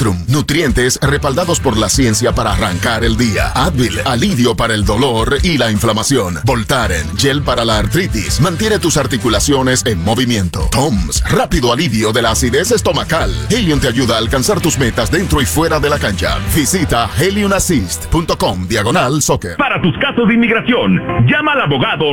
Nutrientes respaldados por la ciencia para arrancar el día. Advil, alivio para el dolor y la inflamación. Voltaren, gel para la artritis. Mantiene tus articulaciones en movimiento. Toms, rápido alivio de la acidez estomacal. Helium te ayuda a alcanzar tus metas dentro y fuera de la cancha. Visita heliumassist.com/soccer. Para tus casos de inmigración, llama al abogado